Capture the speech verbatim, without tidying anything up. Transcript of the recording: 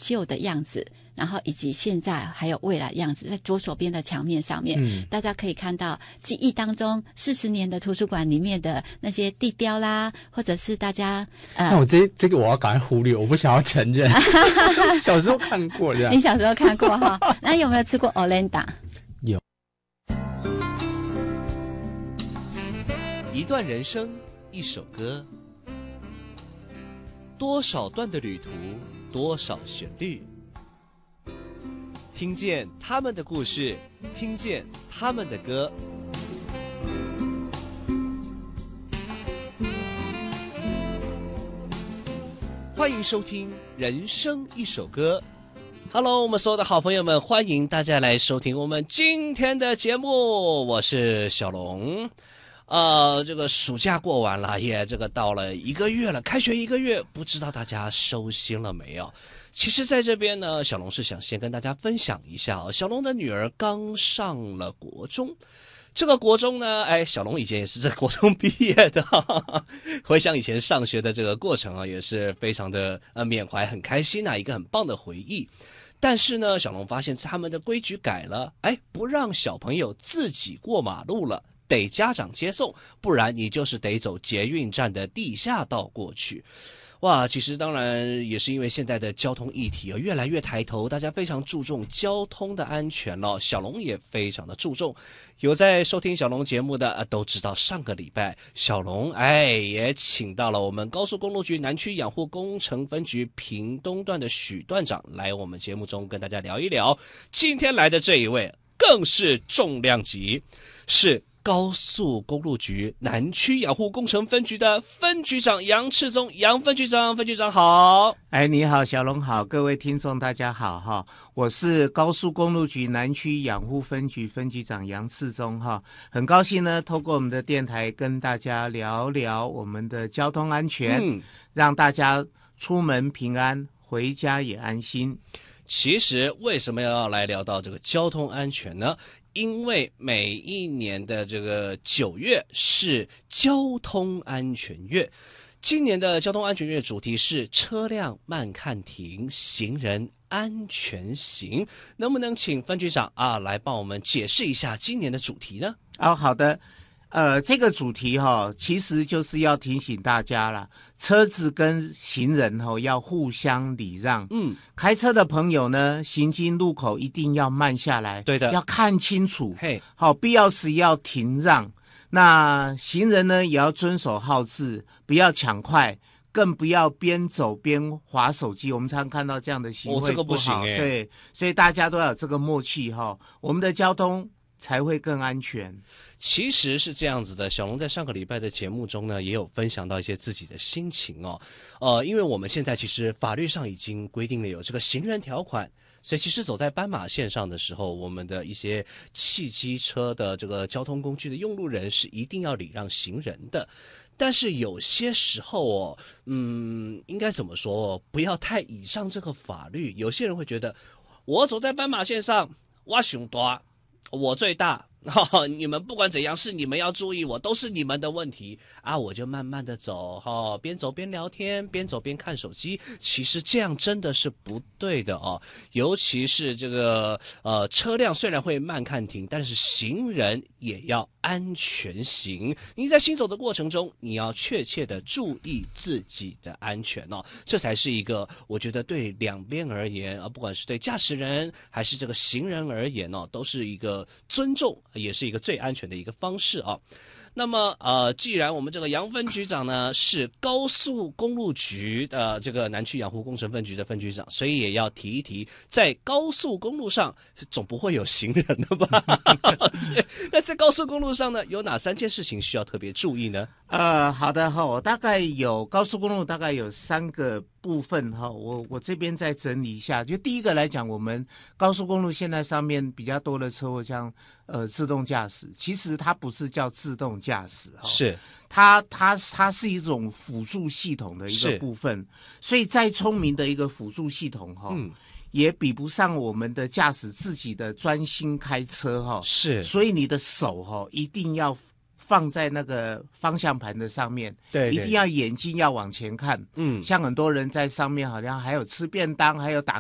旧的样子，然后以及现在还有未来样子，在左手边的墙面上面、嗯、大家可以看到记忆当中四十年的图书馆里面的那些地标啦，或者是大家呃， 那我这这个我要赶快忽略，我不想要承认小时候看过这样。 你小时候看过哈？那有没有吃过 Olenda？ 有。 一段人生，一首歌，多少段的旅途，多少旋律，听见他们的故事，听见他们的歌。欢迎收听《人生一首歌》。Hello， 我们所有的好朋友们，欢迎大家来收听我们今天的节目，我是小龙。呃，这个暑假过完了，也这个到了一个月了，开学一个月，不知道大家收心了没有？其实在这边呢，小龙是想先跟大家分享一下哦，小龙的女儿刚上了国中。这个国中呢，哎，小龙以前也是在国中毕业的，哈哈，回想以前上学的这个过程啊，也是非常的呃缅怀，很开心啊，一个很棒的回忆。但是呢，小龙发现他们的规矩改了，哎，不让小朋友自己过马路了，得家长接送，不然你就是得走捷运站的地下道过去。哇，其实当然也是因为现在的交通议题越来越抬头，大家非常注重交通的安全了。小龙也非常的注重，有在收听小龙节目的、呃、都知道，上个礼拜小龙哎也请到了我们高速公路局南区养护工程分局屏东段的许段长来我们节目中跟大家聊一聊。今天来的这一位更是重量级，是高速公路局南区养护工程分局的分局长杨赤宗，杨分局长，分局长好。 哎，你好，小龙好，各位听众大家好哈，我是高速公路局南区养护分局分局长杨赤宗哈，很高兴呢，透过我们的电台跟大家聊聊我们的交通安全，嗯、让大家出门平安，回家也安心。 其实为什么要来聊到这个交通安全呢？因为每一年的这个九月是交通安全月，今年的交通安全月主题是车辆慢看停，行人安全行。能不能请分局长啊来帮我们解释一下今年的主题呢？ 哦，好的。呃，这个主题哈、哦，其实就是要提醒大家啦，车子跟行人哈、哦、要互相礼让。嗯，开车的朋友呢，行经路口一定要慢下来， 对的， 要看清楚。 嘿， 好，必要时要停让。那行人呢，也要遵守号志，不要抢快，更不要边走边滑手机。我们常常看到这样的行为， 哦，这个不行哎。 对，所以大家都要有这个默契哈、哦，我们的交通才会更安全。 其实是这样子的，小龙在上个礼拜的节目中呢，也有分享到一些自己的心情哦。呃，因为我们现在其实法律上已经规定了有这个行人条款，所以其实走在斑马线上的时候，我们的一些汽机车的这个交通工具的用路人是一定要礼让行人的。但是有些时候哦，嗯，应该怎么说？不要太倚仗这个法律。有些人会觉得，我走在斑马线上，我最大，我最大。哦，你们不管怎样是你们要注意我，都是你们的问题啊！我就慢慢的走，哦，边走边聊天，边走边看手机。其实这样真的是不对的哦，尤其是这个呃车辆虽然会慢看停，但是行人也要安全行。你在行走的过程中，你要确切的注意自己的安全哦，这才是一个我觉得对两边而言啊，不管是对驾驶人还是这个行人而言哦，都是一个尊重。也是一个最安全的一个方式啊。那么呃，既然我们这个杨分局长呢是高速公路局的这个南区养护工程分局的分局长，所以也要提一提，在高速公路上总不会有行人的吧？那在高速公路上呢，有哪三件事情需要特别注意呢？ 呃，好的哈，我大概有高速公路大概有三个部分哈，我我这边再整理一下。就第一个来讲，我们高速公路现在上面比较多的车祸，像呃自动驾驶，其实它不是叫自动驾驶哈， 是它它它是一种辅助系统的一个部分，所以再聪明的一个辅助系统哈。嗯，也比不上我们的驾驶自己的专心开车哈， 是，所以你的手哈一定要放在那个方向盘的上面， 对， 一定要眼睛要往前看。嗯，像很多人在上面好像还有吃便当，还有打